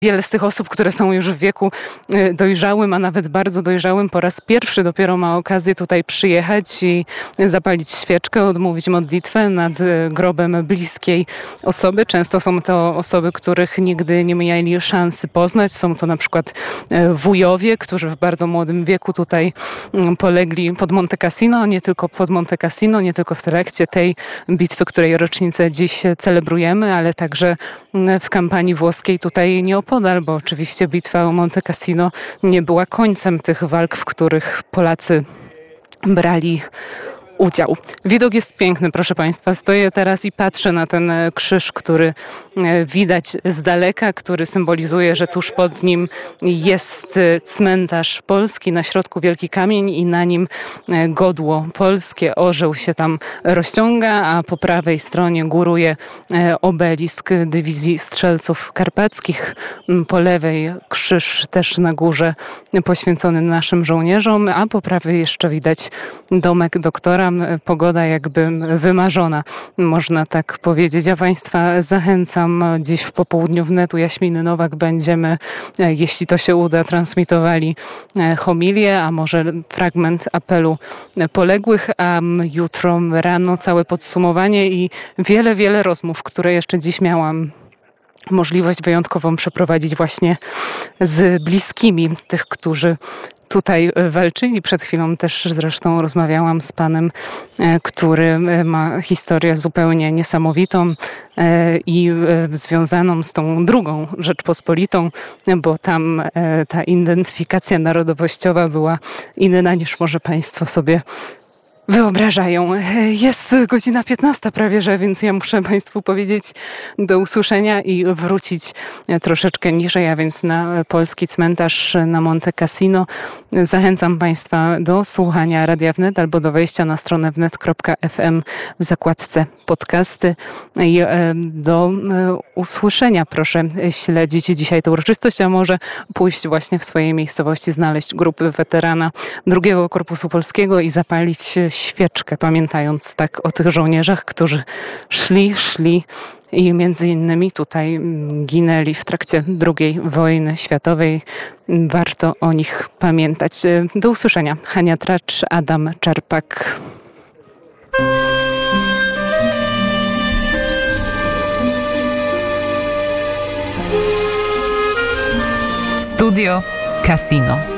Wiele z tych osób, które są już w wieku dojrzałym, a nawet bardzo dojrzałym, po raz pierwszy dopiero ma okazję tutaj przyjechać i zapalić świeczkę, odmówić modlitwę nad grobem bliskiej osoby. Często są to osoby, których nigdy nie mieli szansy poznać. Są to na przykład wujowie, którzy w bardzo młodym wieku tutaj polegli pod Monte Cassino. Nie tylko pod Monte Cassino, nie tylko w trakcie tej bitwy, której rocznicę dziś celebrujemy, ale także w kampanii włoskiej tutaj nieopodal, bo oczywiście bitwa o Monte Cassino nie była końcem tych walk, w których Polacy brali udział. Widok jest piękny, proszę Państwa. Stoję teraz i patrzę na ten krzyż, który widać z daleka, który symbolizuje, że tuż pod nim jest cmentarz polski, na środku wielki kamień i na nim godło polskie. Orzeł się tam rozciąga, a po prawej stronie góruje obelisk dywizji strzelców karpackich. Po lewej krzyż też na górze poświęcony naszym żołnierzom, a po prawej jeszcze widać domek doktora. Pogoda jakby wymarzona, można tak powiedzieć. Ja Państwa zachęcam, dziś w popołudniu wnetu Jaśminy Nowak będziemy, jeśli to się uda, transmitowali homilię, a może fragment apelu poległych, a jutro rano całe podsumowanie i wiele rozmów, które jeszcze dziś miałam możliwość wyjątkową przeprowadzić właśnie z bliskimi tych, którzy tutaj walczyli. Przed chwilą też zresztą rozmawiałam z panem, który ma historię zupełnie niesamowitą i związaną z tą drugą Rzeczpospolitą, bo tam ta identyfikacja narodowościowa była inna niż może Państwo sobie wyobrażają. Jest godzina 15 prawie, że, więc ja muszę Państwu powiedzieć do usłyszenia i wrócić troszeczkę niżej, a więc na polski cmentarz na Monte Cassino. Zachęcam Państwa do słuchania Radia Wnet albo do wejścia na stronę wnet.fm w zakładce podcasty i do usłyszenia. Proszę śledzić dzisiaj tę uroczystość, a może pójść właśnie w swojej miejscowości, znaleźć grupy weterana II Korpusu Polskiego i zapalić świeczkę, pamiętając tak o tych żołnierzach, którzy szli i między innymi tutaj ginęli w trakcie II wojny światowej. Warto o nich pamiętać. Do usłyszenia. Hania Tracz, Adam Czerpak. Studio Casino.